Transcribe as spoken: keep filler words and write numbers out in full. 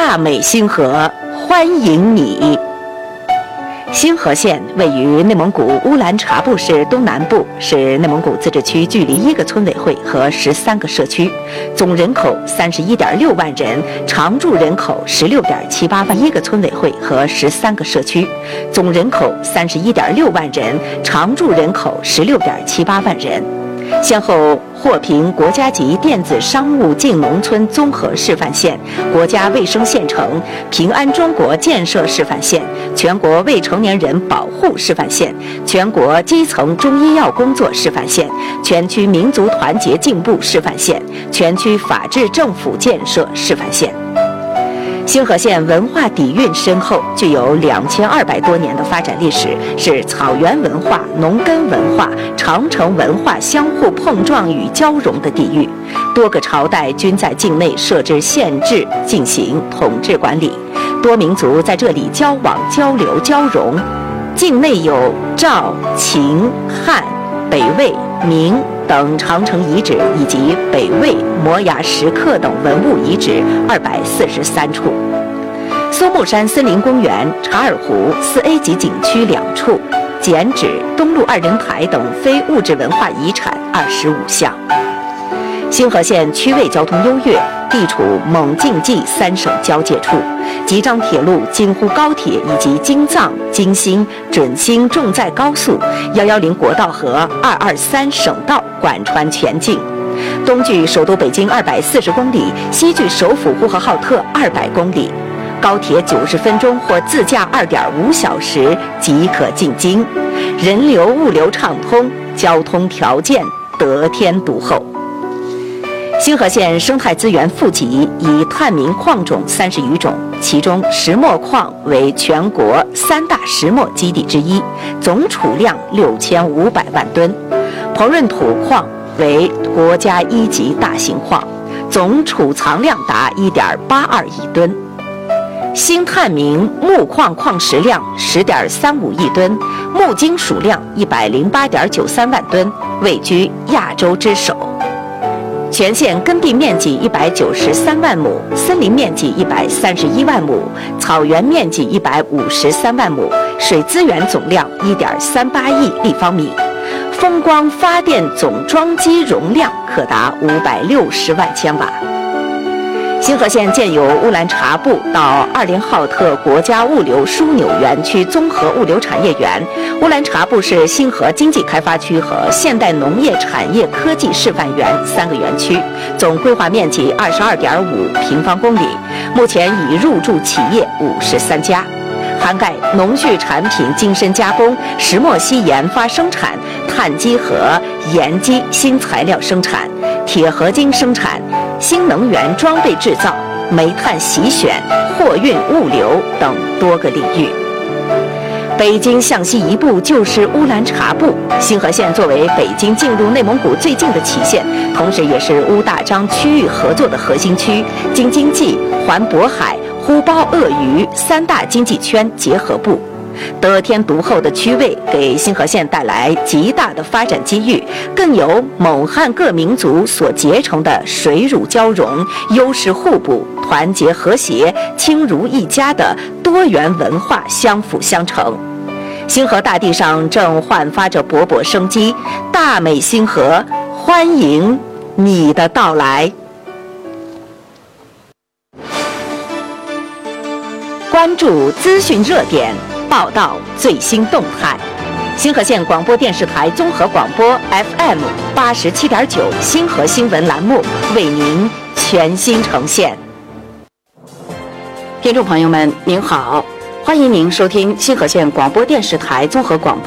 大美星河欢迎你。星河县位于内蒙古乌兰察布市东南部，是内蒙古自治区距离一个村委会和十三个社区，总人口三十一点六万人，常住人口十六点七八万。一个村委会和十三个社区，总人口三十一点六万人，常住人口十六点七八万人。先后获评国家级电子商务进农村综合示范县、国家卫生县城、平安中国建设示范县、全国未成年人保护示范县、全国基层中医药工作示范县、全区民族团结进步示范县、全区法治政府建设示范县。星河县文化底蕴深厚，具有两千二百多年的发展历史，是草原文化、农耕文化、长城文化相互碰撞与交融的地域。多个朝代均在境内设置县治进行统治管理，多民族在这里交往、交流、交融。境内有赵、秦、汉、北魏、明等长城遗址，以及北魏摩崖石刻等文物遗址二百四十三处。松木山森林公园、察尔湖四 A 级景区两处，剪纸、东路二人台等非物质文化遗产二十五项。星河县区位交通优越，地处蒙晋冀三省交界处，吉张铁路、京沪高铁以及京藏、京新、准新重载高速、一一零国道和二二三省道贯穿全境。东距首都北京二百四十公里，西距首府呼和浩特二百公里。高铁九十分钟或自驾二点五小时即可进京，人流物流畅通，交通条件得天独厚。星河县生态资源富集，以探明矿种三十余种，其中石墨矿为全国三大石墨基地之一，总储量六千五百万吨；膨润土矿为国家一级大型矿，总储藏量达一点八二亿吨。新探明木矿矿石量十点三五亿吨，木金属量一百零八点九三万吨，位居亚洲之首。全县耕地面积一百九十三万亩，森林面积一百三十一万亩，草原面积一百五十三万亩，水资源总量一点三八亿立方米，风光发电总装机容量可达五百六十万千瓦。星河县建有乌兰察布到二连浩特国家物流枢纽园区综合物流产业园，乌兰察布市星河经济开发区和现代农业产业科技示范园三个园区，总规划面积二十二点五平方公里，目前已入驻企业五十三家，涵盖农畜产品精深加工、石墨烯研发生产、碳基和盐基新材料生产、铁合金生产、新能源装备制造、煤炭洗选、货运物流等多个领域。北京向西一步就是乌兰察布，星河县作为北京进入内蒙古最近的起县，同时也是乌大张区域合作的核心区，京津冀、环渤海、呼包鄂渝三大经济圈结合部。得天独厚的区位给星河县带来极大的发展机遇，更有蒙汉各民族所结成的水乳交融、优势互补、团结和谐、亲如一家的多元文化相辅相成。星河大地上正焕发着勃勃生机，大美星河欢迎你的到来。关注资讯热点，报道最新动态。星河县广播电视台综合广播 F M 八十七点九星河新闻栏目为您全新呈现。听众朋友们，您好，欢迎您收听星河县广播电视台综合广播